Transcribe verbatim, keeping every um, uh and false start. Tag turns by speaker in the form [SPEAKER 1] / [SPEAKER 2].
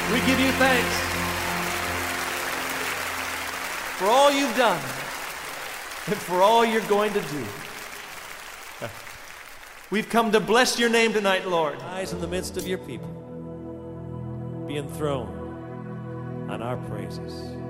[SPEAKER 1] We give you thanks for all you've done and for all you're going to do. We've come to bless your name tonight, Lord. Eyes in the midst of your people. Be enthroned on our praises.